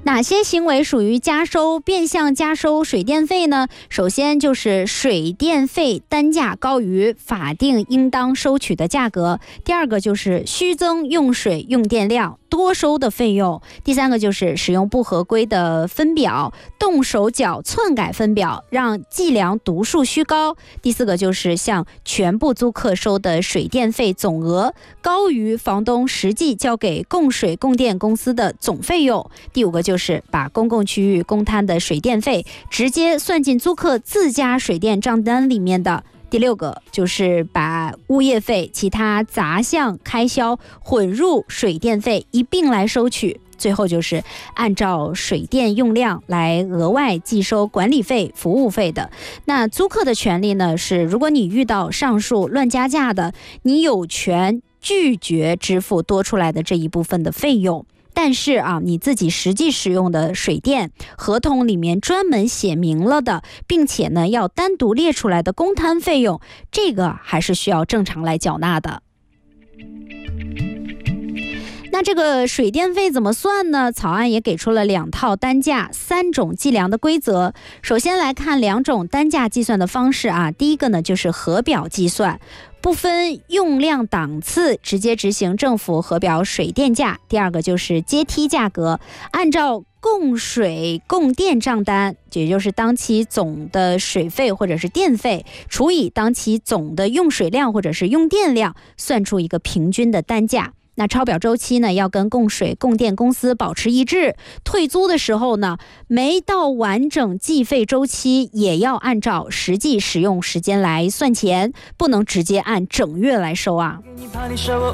哪些行为属于加收、变相加收水电费呢？首先就是水电费单价高于法定应当收取的价格，第二个就是虚增用水用电量多收的费用，第三个就是使用不合规的分表，动手脚篡改分表，让计量读数虚高，第四个就是向全部租客收的水电费总额高于房东实际交给供水供电公司的总费用，第五个就是把公共区域公摊的水电费直接算进租客自家水电账单里面的，第六个就是把物业费、其他杂项开销混入水电费一并来收取，最后就是按照水电用量来额外计收管理费、服务费的。那租客的权利呢是，如果你遇到上述乱加价的，你有权拒绝支付多出来的这一部分的费用。但是你自己实际使用的水电合同里面专门写明了的，并且呢要单独列出来的公摊费用，这个还是需要正常来缴纳的。那这个水电费怎么算呢？草案也给出了2套单价、3种计量的规则。首先来看2种单价计算的方式第一个呢就是核表计算，不分用量档次直接执行政府核表水电价。第二个就是阶梯价格，按照供水供电账单，也就是当期总的水费或者是电费除以当期总的用水量或者是用电量，算出一个平均的单价。那抄表周期呢要跟供水供电公司保持一致，退租的时候呢，没到完整计费周期也要按照实际使用时间来算钱，不能直接按整月来收